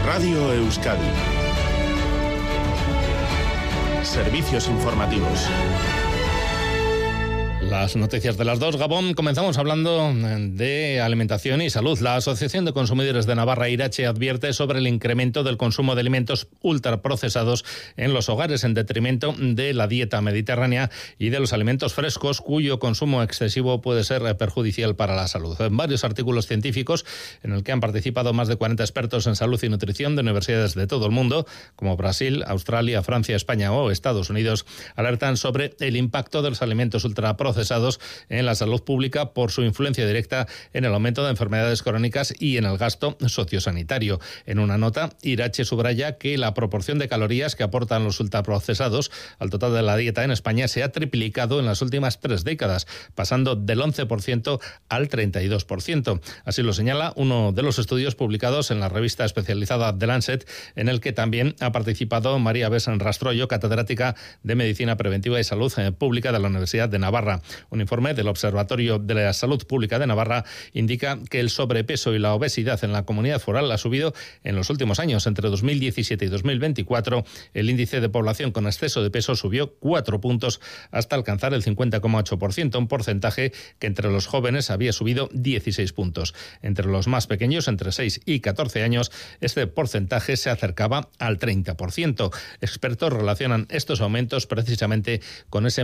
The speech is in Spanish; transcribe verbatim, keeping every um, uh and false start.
Radio Euskadi. Servicios informativos. Las noticias de las dos, Gabón. Comenzamos hablando de alimentación y salud. La Asociación de Consumidores de Navarra, Irache, advierte sobre el incremento del consumo de alimentos ultraprocesados en los hogares en detrimento de la dieta mediterránea y de los alimentos frescos, cuyo consumo excesivo puede ser perjudicial para la salud. En varios artículos científicos en el que han participado más de cuarenta expertos en salud y nutrición de universidades de todo el mundo, como Brasil, Australia, Francia, España o Estados Unidos, alertan sobre el impacto de los alimentos ultraprocesados en la salud pública por su influencia directa en el aumento de enfermedades crónicas y en el gasto sociosanitario. En una nota, Irache subraya que la proporción de calorías que aportan los ultraprocesados al total de la dieta en España se ha triplicado en las últimas tres décadas, pasando del once por ciento al treinta y dos por ciento. Así lo señala uno de los estudios publicados en la revista especializada The Lancet, en el que también ha participado María Besen Rastroyo, catedrática de Medicina Preventiva y Salud Pública de la Universidad de Navarra. Un informe del Observatorio de la Salud Pública de Navarra indica que el sobrepeso y la obesidad en la comunidad foral ha subido en los últimos años. Entre dos mil diecisiete y dos mil veinticuatro, el índice de población con exceso de peso subió cuatro puntos hasta alcanzar el cincuenta coma ocho por ciento, un porcentaje que entre los jóvenes había subido dieciséis puntos. Entre los más pequeños, entre seis y catorce años, este porcentaje se acercaba al treinta por ciento. Expertos relacionan estos aumentos precisamente con ese